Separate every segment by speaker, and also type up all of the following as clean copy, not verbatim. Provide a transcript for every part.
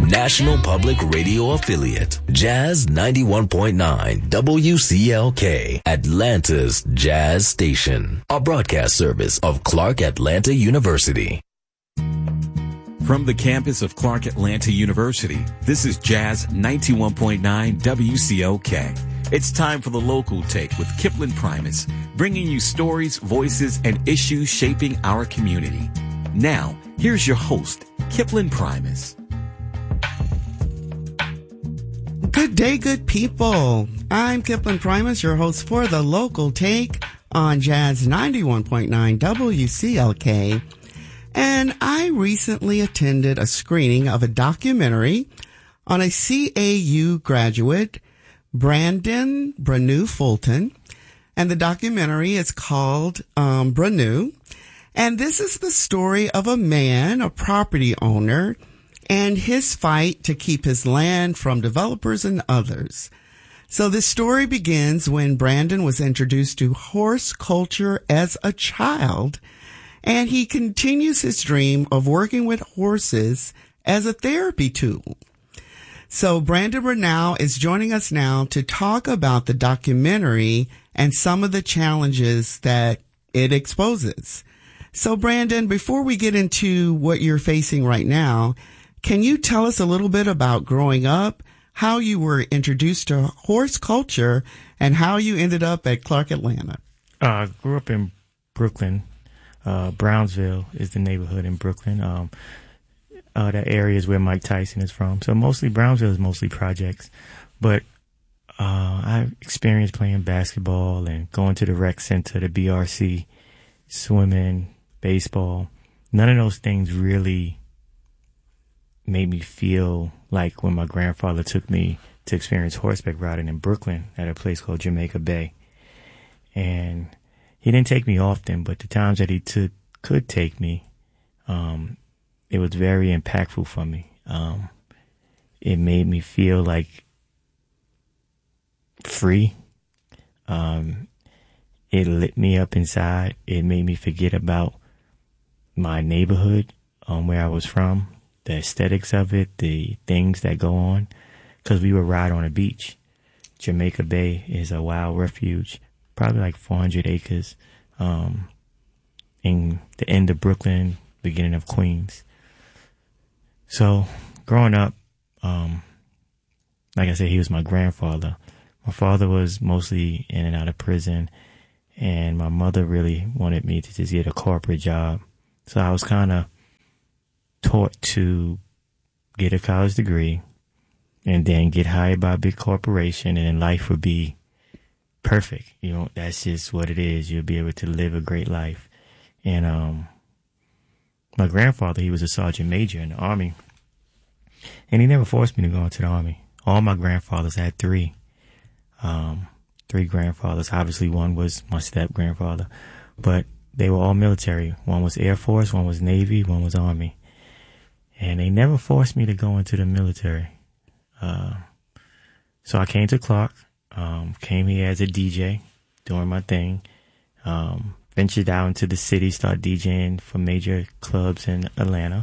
Speaker 1: National Public Radio affiliate, Jazz 91.9 WCLK, Atlanta's Jazz Station, a broadcast service of Clark Atlanta University.
Speaker 2: From the campus of Clark Atlanta University, this is Jazz 91.9 WCLK. It's time for the local take with Kipling Primus, bringing you stories, voices, and issues shaping our community. Now, here's your host, Kipling Primus.
Speaker 3: Good day, good people. I'm Kipling Primus, your host for the local take on Jazz 91.9 WCLK. And I recently attended a screening of a documentary on a CAU graduate, Brandon Branu Fulton. And the documentary is called Branu. And this is the story of a man, a property owner, and his fight to keep his land from developers and others. So this story begins when Brandon was introduced to horse culture as a child, and he continues his dream of working with horses as a therapy tool. So Brandon Branu is joining us now to talk about the documentary and some of the challenges that it exposes. So Brandon, before we get into what you're facing right now, can you tell us a little bit about growing up, how you were introduced to horse culture, and how you ended up at Clark Atlanta?
Speaker 4: I grew up in Brooklyn. Brownsville is the neighborhood in Brooklyn. That area is where Mike Tyson is from. So Brownsville is mostly projects. But I experienced playing basketball and going to the rec center, the BRC, swimming, baseball. None of those things really made me feel like when my grandfather took me to experience horseback riding in Brooklyn at a place called Jamaica Bay. And he didn't take me often, but the times that he could take me, it was very impactful for me. It made me feel like free. It lit me up inside. It made me forget about my neighborhood, where I was from, the aesthetics of it, the things that go on, because we would ride on a beach. Jamaica Bay is a wild refuge, probably like 400 acres, in the end of Brooklyn, beginning of Queens. So growing up, like I said, he was my grandfather. My father was mostly in and out of prison, and my mother really wanted me to just get a corporate job. So I was kind of taught to get a college degree and then get hired by a big corporation, and then life would be perfect. You know, that's just what it is. You'll be able to live a great life. And my grandfather, he was a sergeant major in the Army, and he never forced me to go into the Army. All my grandfathers had three grandfathers. Obviously, one was my step-grandfather, but they were all military. One was Air Force, one was Navy, one was Army. And they never forced me to go into the military. So I came to Clark, came here as a DJ, doing my thing, ventured out into the city, started DJing for major clubs in Atlanta,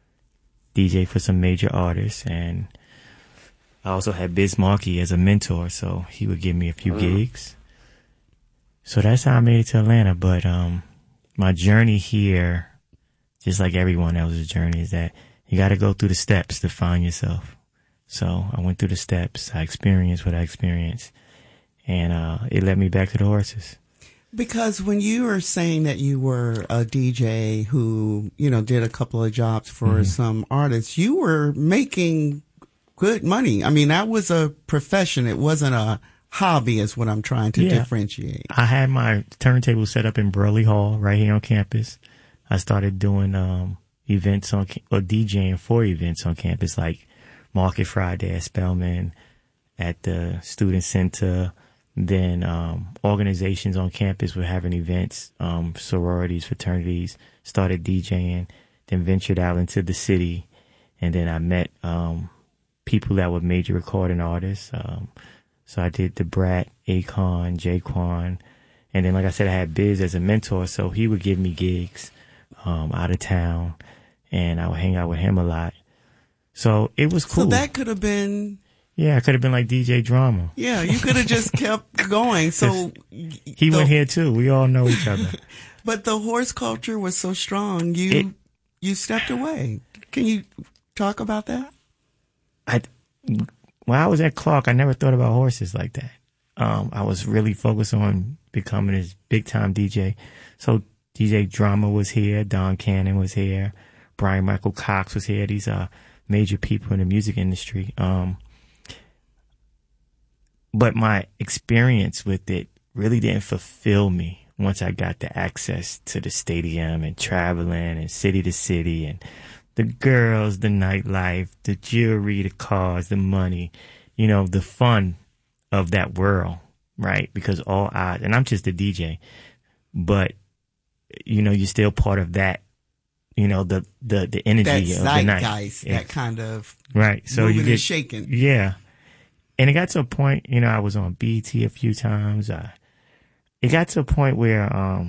Speaker 4: DJ for some major artists, and I also had Biz Markie as a mentor, so he would give me a few gigs. So that's how I made it to Atlanta. But my journey here, just like everyone else's journey, is that you got to go through the steps to find yourself. So I went through the steps. I experienced what I experienced, and it led me back to the horses.
Speaker 3: Because when you were saying that you were a DJ who, did a couple of jobs for some artists, you were making good money. I mean, that was a profession. It wasn't a hobby, is what I'm trying to differentiate.
Speaker 4: I had my turntable set up in Burley Hall right here on campus. I started doing events or DJing for events on campus, like Market Friday at Spelman, at the Student Center. Then organizations on campus were having events, sororities, fraternities, started DJing, then ventured out into the city. And then I met people that were major recording artists. So I did the Brat, Akon, Jaquan. And then, like I said, I had Biz as a mentor, so he would give me gigs out of town, and I would hang out with him a lot. So it was cool.
Speaker 3: So that could have been...
Speaker 4: Yeah, it could have been like DJ Drama.
Speaker 3: Yeah, you could have just kept going. So
Speaker 4: he went here too. We all know each other.
Speaker 3: But the horse culture was so strong, you stepped away. Can you talk about that?
Speaker 4: When I was at Clark, I never thought about horses like that. I was really focused on becoming this big time DJ. So DJ Drama was here, Don Cannon was here, Brian Michael Cox was here. These are major people in the music industry. But my experience with it really didn't fulfill me once I got the access to the stadium and traveling and city to city and the girls, the nightlife, the jewelry, the cars, the money, you know, the fun of that world, right? Because all odds, and I'm just a DJ, but, you know, you're still part of that, you know, the energy of the night.
Speaker 3: That kind of
Speaker 4: right. So you get
Speaker 3: shaken.
Speaker 4: Yeah. And it got to a point, you know, I was on BET a few times. It got to a point where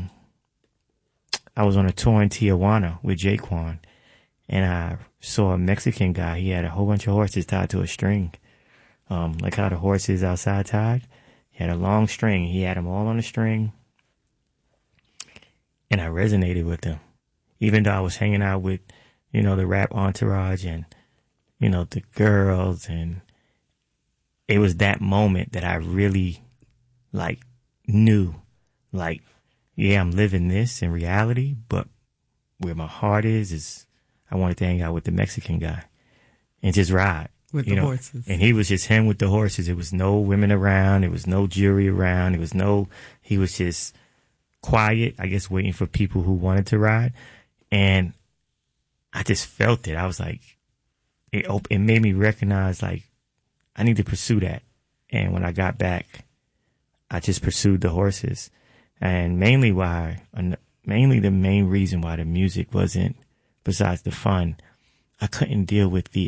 Speaker 4: I was on a tour in Tijuana with Jaquan, and I saw a Mexican guy. He had a whole bunch of horses tied to a string, like how the horses outside tied. He had a long string. He had them all on a string, and I resonated with him, even though I was hanging out with, you know, the rap entourage and, you know, the girls, and it was that moment that I really, like, knew, like, yeah, I'm living this in reality, but where my heart is I wanted to hang out with the Mexican guy and just ride.
Speaker 3: With the horses.
Speaker 4: And he was just him with the horses. There was no women around. There was no jewelry around. He was just quiet, I guess, waiting for people who wanted to ride. And I just felt it. I was like, it made me recognize, like, I need to pursue that. And when I got back, I just pursued the horses. And mainly the main reason why the music wasn't, besides the fun, I couldn't deal with the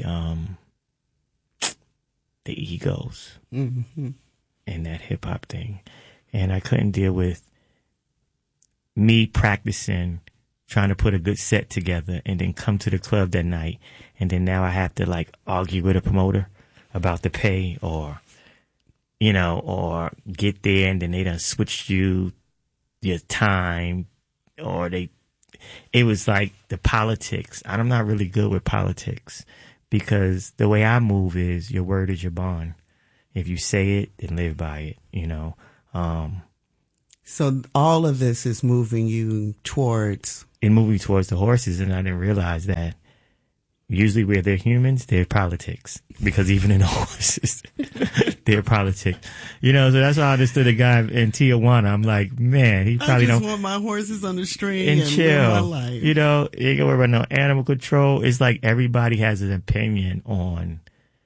Speaker 4: egos and that hip hop thing. And I couldn't deal with me practicing, trying to put a good set together and then come to the club that night. And then now I have to, like, argue with a promoter about the pay, or, you know, or get there and then they done switched your time, or it was like the politics. I'm not really good with politics, because the way I move is your word is your bond. If you say it, then live by it, you know.
Speaker 3: So all of this is moving you towards
Speaker 4: the horses, and I didn't realize that usually where they're humans, they're politics. Because even in the horses, they're politics. You know, so that's how I understood the guy in Tijuana. I'm like, man, he probably don't
Speaker 3: want my horses on the string
Speaker 4: and chill.
Speaker 3: Live my life.
Speaker 4: You know, you ain't gonna worry about no animal control. It's like everybody has an opinion on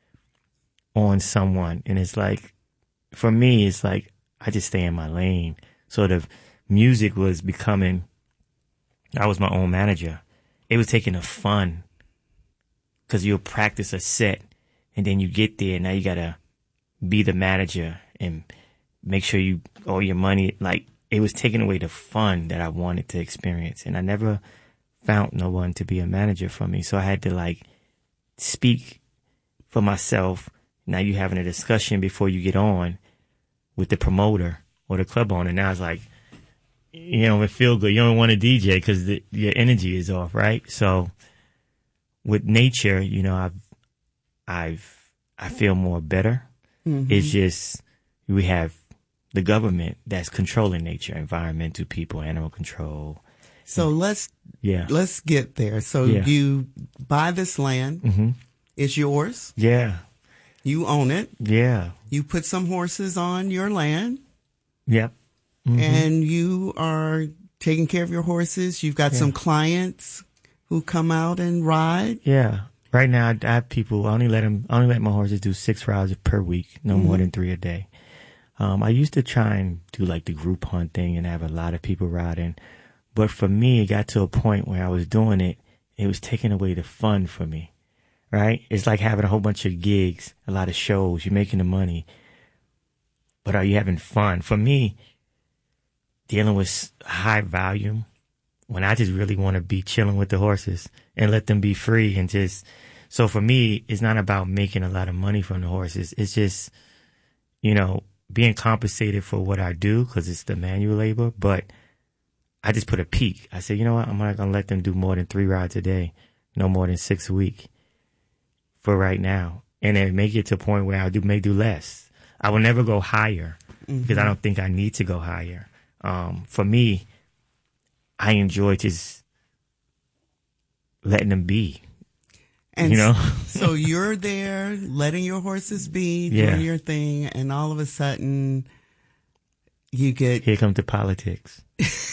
Speaker 4: someone. And it's like, for me, it's like, I just stay in my lane. Sort of music was becoming, I was my own manager. It was taking the fun. Because you'll practice a set, and then you get there, now you gotta be the manager and make sure all your money, like, it was taking away the fun that I wanted to experience. And I never found no one to be a manager for me. So I had to, like, speak for myself. Now you having a discussion before you get on with the promoter or the club owner. Now it's like, you know, it feel good. You don't want to DJ because your energy is off, right? So with nature, you know, I feel more better. Mm-hmm. It's just, we have the government that's controlling nature, environmental people, animal control.
Speaker 3: So let's get there. So you buy this land. Mm-hmm. It's yours.
Speaker 4: Yeah.
Speaker 3: You own it.
Speaker 4: Yeah.
Speaker 3: You put some horses on your land.
Speaker 4: Yep. Mm-hmm.
Speaker 3: And you are taking care of your horses. You've got some clients who come out and ride.
Speaker 4: Yeah. Right now, I have people. I only let my horses do 6 rides per week, no more than 3 a day. I used to try and do like the group hunt thing and have a lot of people riding, but for me, it got to a point where I was doing it. It was taking away the fun for me. Right? It's like having a whole bunch of gigs, a lot of shows. You're making the money, but are you having fun? For me, dealing with high volume, when I just really want to be chilling with the horses and let them be free and just So for me, it's not about making a lot of money from the horses. It's just, being compensated for what I do because it's the manual labor. But I just put a peak. I said, you know what? I'm not going to let them do more than 3 rides a day, no more than 6 a week for right now. And then make it to a point where I may do less. I will never go higher because I don't think I need to go higher. For me, I enjoy just letting them be.
Speaker 3: And so you're there letting your horses be, doing your thing, and all of a sudden you get...
Speaker 4: Here comes the politics.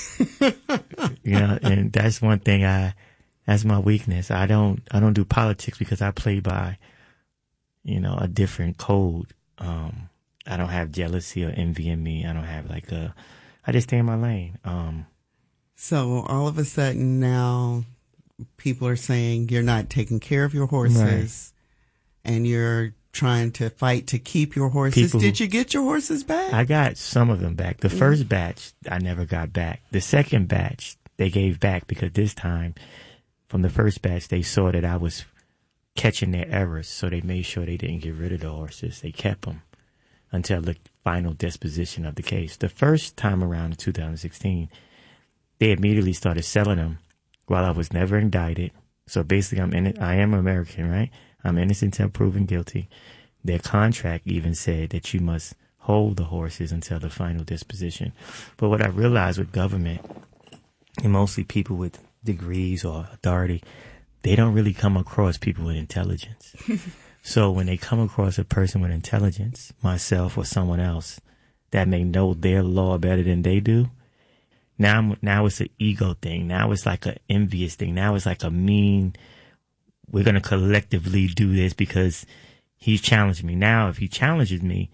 Speaker 4: And that's one thing that's my weakness. I don't do politics because I play by, a different code. I don't have jealousy or envy in me. I don't have I just stay in my lane.
Speaker 3: So all of a sudden now people are saying you're not taking care of your horses, and you're trying to fight to keep your horses. Did you get your horses back?
Speaker 4: I got some of them back. The first batch I never got back. The second batch they gave back because this time from the first batch they saw that I was catching their errors, so they made sure they didn't get rid of the horses. They kept them until the final disposition of the case. The first time around in 2016, they immediately started selling them while I was never indicted. So basically, I am American, right? I'm innocent until proven guilty. Their contract even said that you must hold the horses until the final disposition. But what I realized with government, and mostly people with degrees or authority, they don't really come across people with intelligence. So when they come across a person with intelligence, myself or someone else, that may know their law better than they do, now it's an ego thing. Now it's like an envious thing. Now it's like a mean, we're going to collectively do this because he's challenging me. Now, if he challenges me,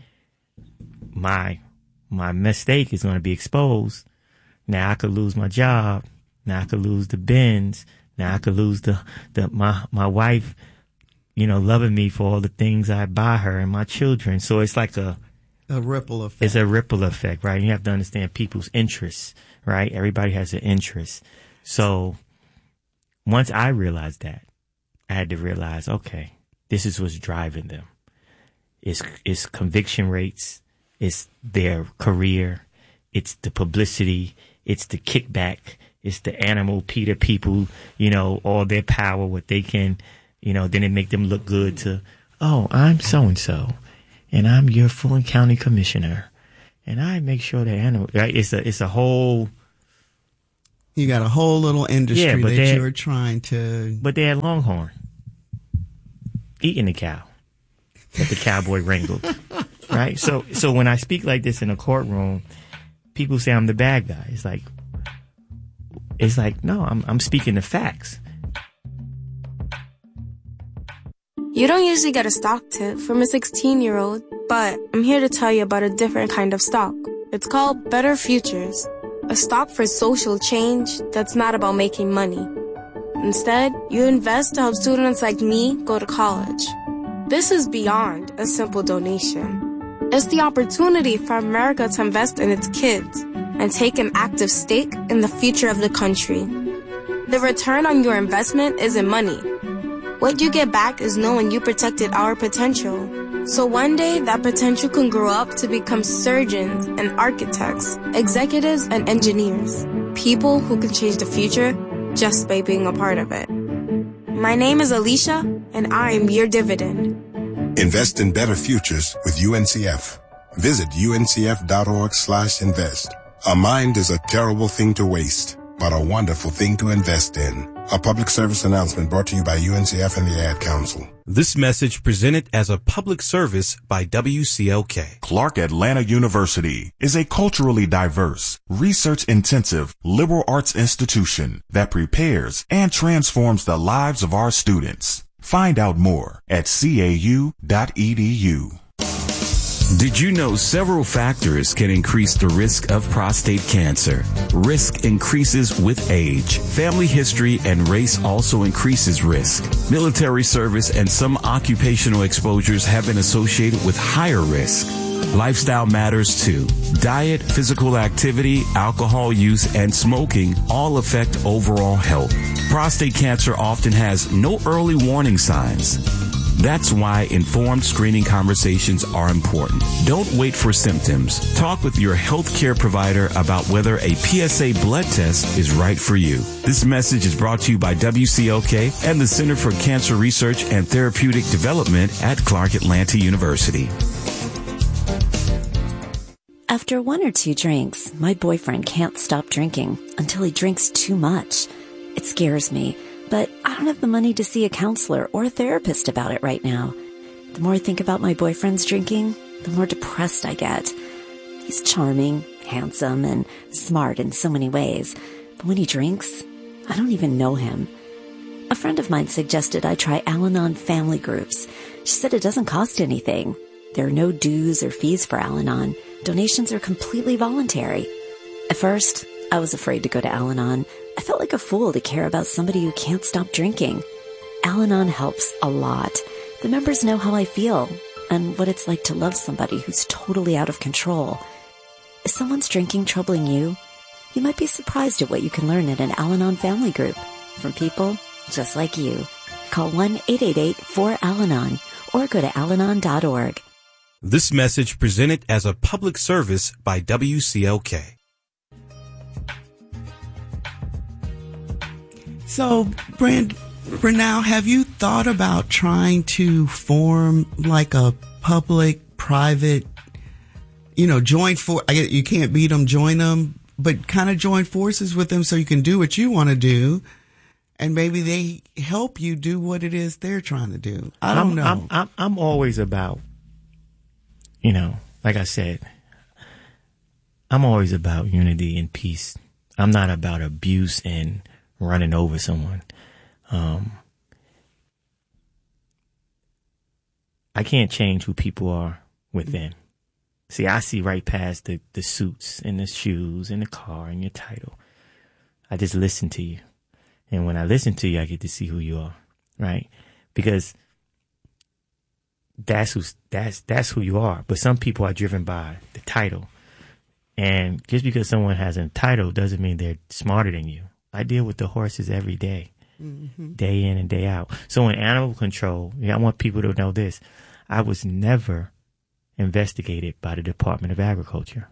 Speaker 4: my mistake is going to be exposed. Now I could lose my job. Now I could lose the Benz. Now I could lose my wife, loving me for all the things I buy her and my children. So it's like a ripple effect. It's a ripple effect, right? You have to understand people's interests, right? Everybody has an interest. So once I realized that, I had to realize, okay, this is what's driving them. It's conviction rates. It's their career. It's the publicity. It's the kickback. It's the animal Peter people, all their power, what they can, then it make them look good to, oh, I'm so-and-so, and I'm your Fulton County Commissioner, and I make sure that animal, right? It's a whole...
Speaker 3: You got a whole little industry that you're trying to...
Speaker 4: But they had Longhorn eating the cow that the cowboy wrangled, right? So when I speak like this in a courtroom, people say I'm the bad guy. It's like, no, I'm speaking the facts.
Speaker 5: You don't usually get a stock tip from a 16-year-old, but I'm here to tell you about a different kind of stock. It's called Better Futures, a stock for social change that's not about making money. Instead, you invest to help students like me go to college. This is beyond a simple donation. It's the opportunity for America to invest in its kids and take an active stake in the future of the country. The return on your investment isn't money. What you get back is knowing you protected our potential. So one day, that potential can grow up to become surgeons and architects, executives and engineers, people who can change the future just by being a part of it. My name is Alicia, and I am your dividend.
Speaker 6: Invest in better futures with UNCF. Visit uncf.org/invest. A mind is a terrible thing to waste, but a wonderful thing to invest in. A public service announcement brought to you by UNCF and the Ad Council.
Speaker 7: This message presented as a public service by WCLK.
Speaker 8: Clark Atlanta University is a culturally diverse, research-intensive, liberal arts institution that prepares and transforms the lives of our students. Find out more at cau.edu.
Speaker 2: Did you know several factors can increase the risk of prostate cancer? Risk increases with age. Family history and race also increases risk. Military service and some occupational exposures have been associated with higher risk. Lifestyle matters too. Diet, physical activity, alcohol use, and smoking all affect overall health. Prostate cancer often has no early warning signs. That's why informed screening conversations are important. Don't wait for symptoms. Talk with your healthcare provider about whether a PSA blood test is right for you. This message is brought to you by WCLK and the Center for Cancer Research and Therapeutic Development at Clark Atlanta University.
Speaker 9: After 1 or 2 drinks, my boyfriend can't stop drinking until he drinks too much. It scares me, but I don't have the money to see a counselor or a therapist about it right now. The more I think about my boyfriend's drinking, the more depressed I get. He's charming, handsome, and smart in so many ways. But when he drinks, I don't even know him. A friend of mine suggested I try Al-Anon family groups. She said it doesn't cost anything. There are no dues or fees for Al-Anon. Donations are completely voluntary. At first, I was afraid to go to Al-Anon. I felt like a fool to care about somebody who can't stop drinking. Al-Anon helps a lot. The members know how I feel and what it's like to love somebody who's totally out of control. Is someone's drinking troubling you? You might be surprised at what you can learn at an Al-Anon family group from people just like you. Call 1-888-4-AL-ANON or go to alanon.org.
Speaker 7: This message presented as a public service by WCLK.
Speaker 3: So, Brynell, have you thought about trying to form like a public-private, join you can't beat them, join them, but kind of join forces with them so you can do what you want to do, and maybe they help you do what it is they're trying to do. I don't know.
Speaker 4: I'm always about, like I said, I'm always about unity and peace. I'm not about abuse and running over someone. I can't change who people are within. See, I see right past the suits and the shoes and the car and your title. I just listen to you. And when I listen to you, I get to see who you are, right? Because that's who you are. But some people are driven by the title. And just because someone has a title doesn't mean they're smarter than you. I deal with the horses every day, day in and day out. So in animal control, I want people to know this. I was never investigated by the Department of Agriculture.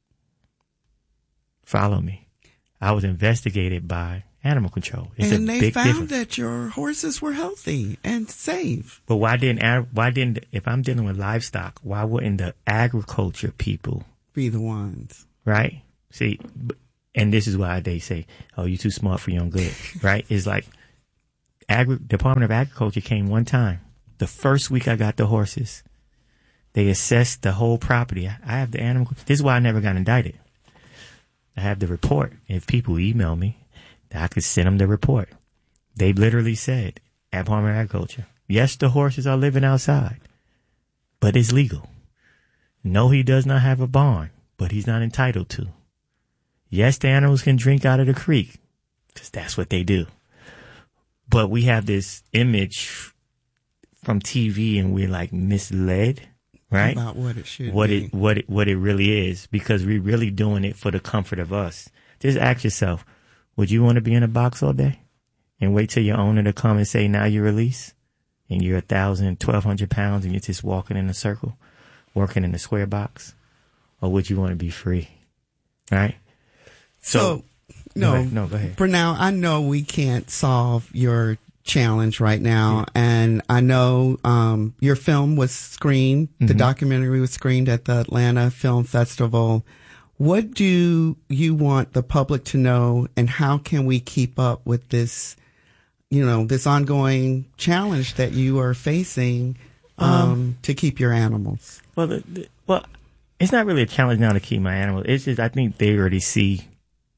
Speaker 4: Follow me. I was investigated by animal control.
Speaker 3: And they found that your horses were healthy and safe.
Speaker 4: But why didn't, if I'm dealing with livestock, why wouldn't the agriculture people
Speaker 3: be the ones?
Speaker 4: Right? See, and this is why they say, oh, you're too smart for your own good, right? It's like Department of Agriculture came one time. The first week I got the horses, they assessed the whole property. I have the animal. This is why I never got indicted. I have the report. If people email me, I could send them the report. They literally said, Department of Agriculture, yes, the horses are living outside, but it's legal. No, he does not have a barn, but he's not entitled to. Yes, the animals can drink out of the creek, because that's what they do. But we have this image from TV, and we're like misled, right?
Speaker 3: About what it should be.
Speaker 4: What it really is, because we're really doing it for the comfort of us. Just ask yourself, would you want to be in a box all day and wait till your owner to come and say, now you're released, and you're 1,200 pounds and you're just walking in a circle, working in a square box? Or would you want to be free? Right? So no, go ahead.
Speaker 3: For now, I know we can't solve your challenge right now. Yeah. And I know your film was screened, the documentary was screened at the Atlanta Film Festival. What do you want the public to know, and how can we keep up with this, this ongoing challenge that you are facing to keep your animals?
Speaker 4: Well, it's not really a challenge now to keep my animals. It's just I think they already see,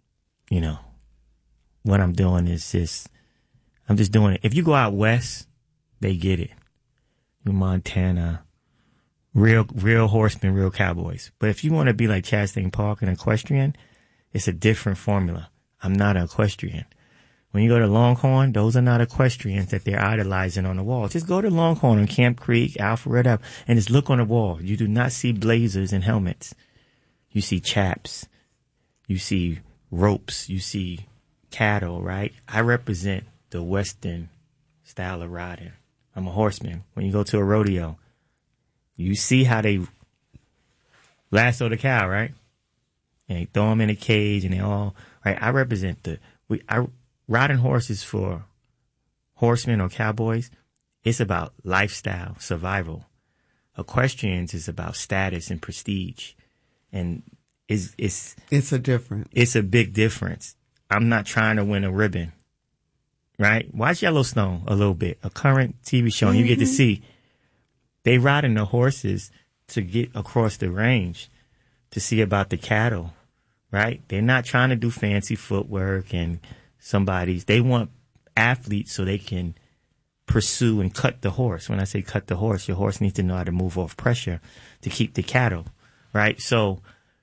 Speaker 4: what I'm doing is just, I'm just doing it. If you go out west, they get it. In Montana, real horsemen, real cowboys. But if you want to be like Chastain Park and equestrian, it's a different formula. I'm not an equestrian. When you go to Longhorn, those are not equestrians that they're idolizing on the wall. Just go to Longhorn on Camp Creek, Alpharetta, and just look on the wall. You do not see blazers and helmets. You see chaps. You see ropes. You see cattle, right? I represent the Western style of riding. I'm a horseman. When you go to a rodeo, you see how they lasso the cow, right? And they throw them in a cage and they all, right? I represent riding horses for horsemen or cowboys. It's about lifestyle, survival. Equestrians is about status and prestige. And it's
Speaker 3: a difference.
Speaker 4: It's a big difference. I'm not trying to win a ribbon, right? Watch Yellowstone a little bit, a current TV show, and you get to see they riding the horses to get across the range to see about the cattle, right? They're not trying to do fancy footwork and they want athletes so they can pursue and cut the horse. When I say cut the horse, your horse needs to know how to move off pressure to keep the cattle, right? So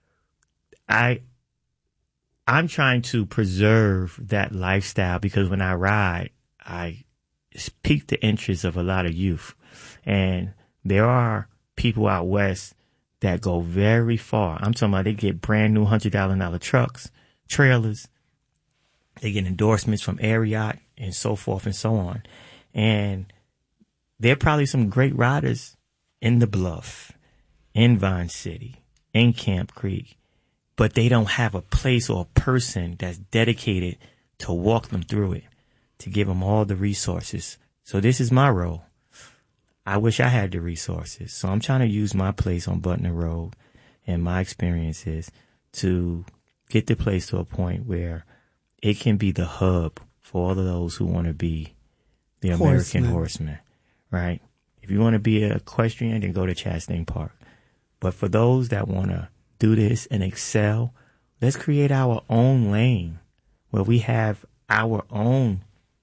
Speaker 4: I'm trying to preserve that lifestyle because when I ride, I pique the interest of a lot of youth. And there are people out west that go very far. I'm talking about they get brand new $100,000 trucks, trailers. They get endorsements from Ariat and so forth and so on. And there are probably some great riders in the Bluff, in Vine City, in Camp Creek, but they don't have a place or a person that's dedicated to walk them through it, to give them all the resources. So this is my role. I wish I had the resources. So I'm trying to use my place on Butner Road and my experiences to get the place to a point where it can be the hub for all of those who want to be the American horseman, right? If you want to be an equestrian, then go to Chastain Park. But for those that want to do this and excel, let's create our own lane where we have our own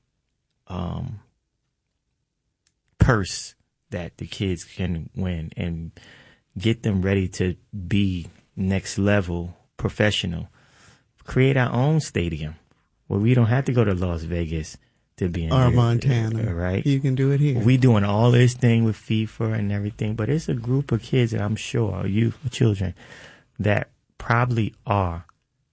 Speaker 4: purse that the kids can win and get them ready to be next level professional. Create our own stadium where we don't have to go to Las Vegas to be in
Speaker 3: or Montana,
Speaker 4: right?
Speaker 3: You can do it here.
Speaker 4: We doing all this thing with FIFA and everything, but it's a group of kids that I'm sure, youth, children, that probably are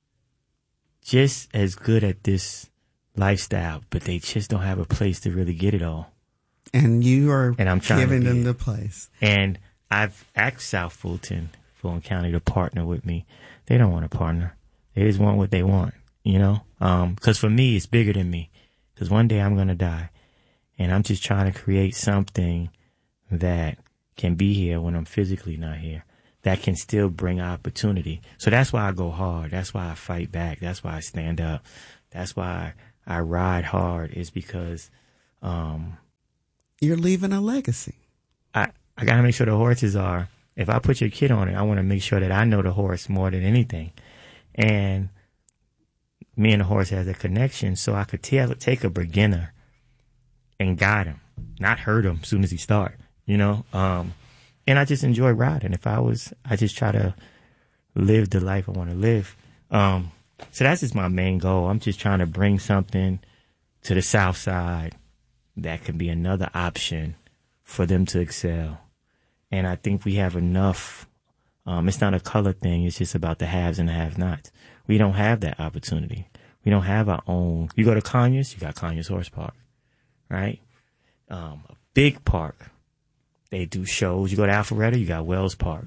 Speaker 4: just as good at this lifestyle, but they just don't have a place to really get it all.
Speaker 3: And you are
Speaker 4: I'm
Speaker 3: giving them the place.
Speaker 4: And I've asked South Fulton County to partner with me. They don't want to partner. They just want what they want, you know? Because for me, it's bigger than me. Because one day I'm going to die. And I'm just trying to create something that can be here when I'm physically not here, that can still bring opportunity. So that's why I go hard. That's why I fight back. That's why I stand up. That's why I ride hard, is because
Speaker 3: you're leaving a legacy.
Speaker 4: I got to make sure the horses are, if I put your kid on it, I want to make sure that I know the horse more than anything. And me and the horse has a connection, so I could take a beginner and guide him, not hurt him as soon as he start, you know? And I just enjoy riding. I just try to live the life I want to live. So that's just my main goal. I'm just trying to bring something to the South Side that can be another option for them to excel. And I think we have enough. It's not a color thing. It's just about the haves and the have-nots. We don't have that opportunity. We don't have our own. You go to Conyers, you got Conyers Horse Park, right? A big park. They do shows. You go to Alpharetta, you got Wells Park.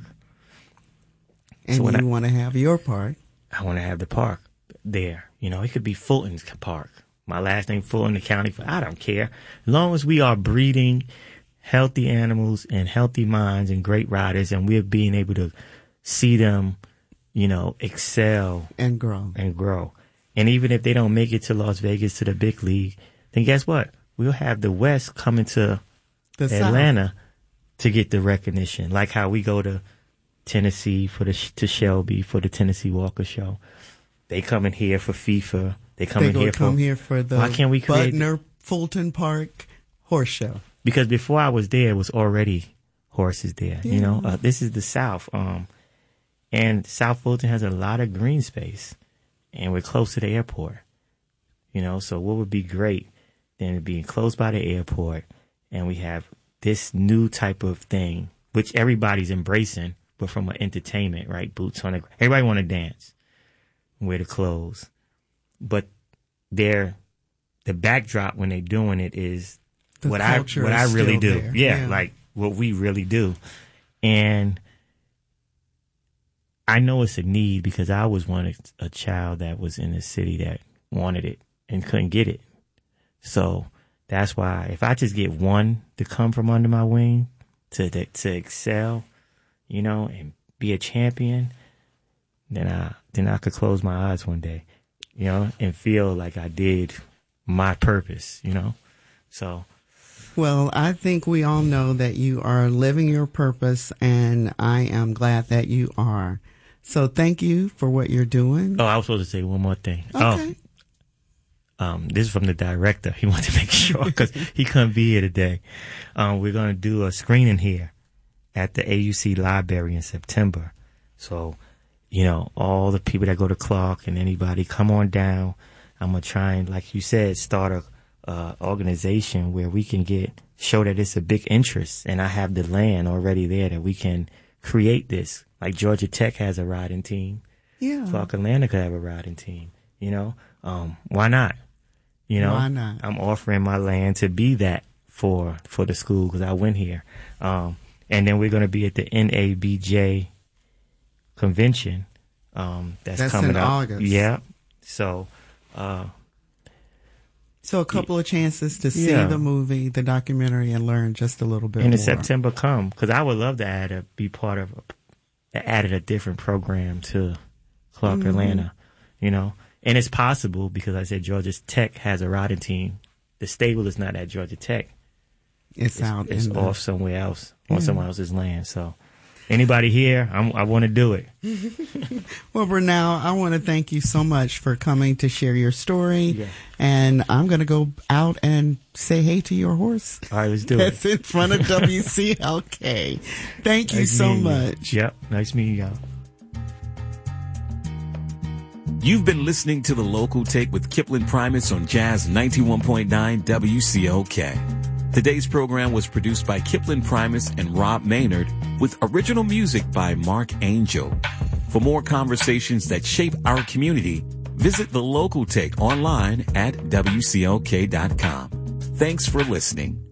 Speaker 3: And so you want to have your park.
Speaker 4: I want to have the park there. You know, it could be Fulton's Park. My last name Fulton, the county. I don't care. As long as we are breeding healthy animals and healthy minds and great riders, and we're being able to see them, you know, excel
Speaker 3: and grow.
Speaker 4: And even if they don't make it to Las Vegas to the big league, then guess what? We'll have the West coming to Atlanta South to get the recognition, like how we go to Tennessee to Shelby for the Tennessee Walker Show. They come in here for FIFA. They come here for the
Speaker 3: why can't we create Butner Fulton Park Horse Show?
Speaker 4: Because before I was there, it was already horses there. Yeah. You know, this is the South, and South Fulton has a lot of green space, and we're close to the airport. You know, so what would be great than being close by the airport, and we have this new type of thing, which everybody's embracing, but from an entertainment, right? Boots on the ground. Everybody want to dance, wear the clothes, but the backdrop when they're doing it is what I really do. Yeah, like what we really do. And I know it's a need because I was a child that was in a city that wanted it and couldn't get it. So that's why if I just get one to come from under my wing to excel, you know, and be a champion, then I could close my eyes one day, you know, and feel like I did my purpose, you know. So,
Speaker 3: well, I think we all know that you are living your purpose, and I am glad that you are. So thank you for what you're doing.
Speaker 4: Oh, I was supposed to say one more thing.
Speaker 3: Okay.
Speaker 4: This is from the director. He wanted to make sure because he couldn't be here today. We're going to do a screening here at the AUC library in September. So, you know, all the people that go to Clark and anybody, come on down. I'm going to try and, like you said, start a organization where we can show that it's a big interest. And I have the land already there that we can create this. Like Georgia Tech has a riding team.
Speaker 3: Yeah.
Speaker 4: Clark Atlanta could have a riding team. You know, why not? You know,
Speaker 3: why not?
Speaker 4: I'm offering my land to be that for the school because I went here. And then we're going to be at the NABJ convention. That's coming
Speaker 3: in
Speaker 4: up.
Speaker 3: August.
Speaker 4: Yeah. So
Speaker 3: a couple of chances to see the movie, the documentary, and learn just a little bit more.
Speaker 4: And in September come, because I would love to be part of added a different program to Clark Atlanta, you know. And it's possible because I said Georgia Tech has a riding team. The stable is not at Georgia Tech. It's off somewhere else, on someone else's land. So anybody here, I want to do it.
Speaker 3: Well, Bernal, I want to thank you so much for coming to share your story. Yeah. And I'm going to go out and say hey to your horse.
Speaker 4: All right, let's do
Speaker 3: That's in front of WCLK. Thank you so much.
Speaker 4: Yep, nice meeting y'all.
Speaker 2: You've been listening to The Local Take with Kipling Primus on Jazz 91.9 WCLK. Today's program was produced by Kipling Primus and Rob Maynard with original music by Mark Angel. For more conversations that shape our community, visit The Local Take online at WCLK.com. Thanks for listening.